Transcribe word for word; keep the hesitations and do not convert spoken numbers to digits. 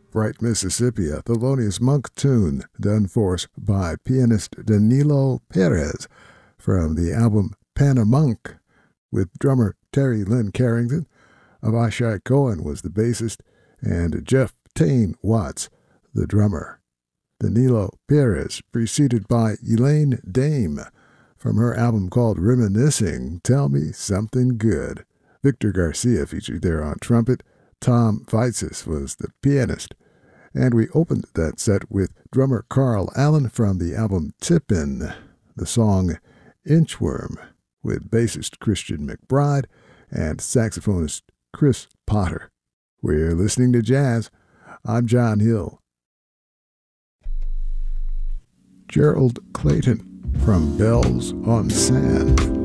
Bright Mississippi, a Thelonious Monk tune done for us by pianist Danilo Perez from the album Panamunk, with drummer Terry Lynn Carrington. Avishai Cohen was the bassist, and Jeff Tane Watts the drummer. Danilo Perez, preceded by Elaine Dame from her album called Reminiscing, Tell Me Something Good. Victor Garcia featured there on trumpet. Tom Vaitzis was the pianist. And we opened that set with drummer Carl Allen from the album Tippin', the song Inchworm, with bassist Christian McBride and saxophonist Chris Potter. We're listening to jazz. I'm John Hill. Gerald Clayton from Bells on Sand.